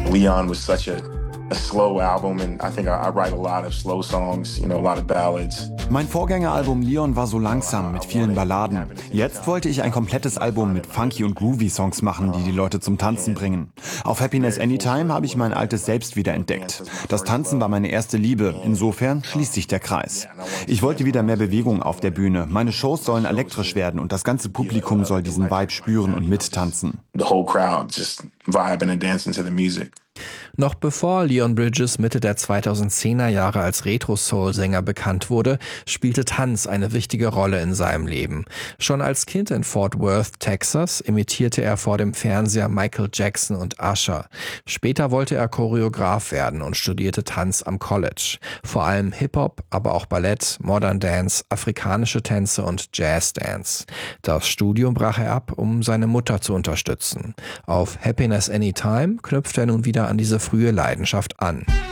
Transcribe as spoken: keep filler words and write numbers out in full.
Leon was such a a slow album, and I think I, I write a lot of slow songs, you know, a lot of ballads. Mein Vorgängeralbum Leon war so langsam, mit vielen Balladen. Jetzt wollte ich ein komplettes Album mit funky und groovy Songs machen, die die Leute zum Tanzen bringen. Auf Happiness Anytime habe ich mein altes Selbst wiederentdeckt. Das Tanzen war meine erste Liebe, insofern schließt sich der Kreis. Ich wollte wieder mehr Bewegung auf der Bühne. Meine Shows sollen elektrisch werden und das ganze Publikum soll diesen Vibe spüren und mittanzen. The whole crowd just vibing and dancing to the music. Noch bevor Leon Bridges Mitte der zweitausendzehner Jahre als Retro-Soul-Sänger bekannt wurde, spielte Tanz eine wichtige Rolle in seinem Leben. Schon als Kind in Fort Worth, Texas, imitierte er vor dem Fernseher Michael Jackson und Usher. Später wollte er Choreograf werden und studierte Tanz am College. Vor allem Hip-Hop, aber auch Ballett, Modern Dance, afrikanische Tänze und Jazz-Dance. Das Studium brach er ab, um seine Mutter zu unterstützen. Auf Happiness Anytime knüpft er nun wieder an diese frühe Leidenschaft an.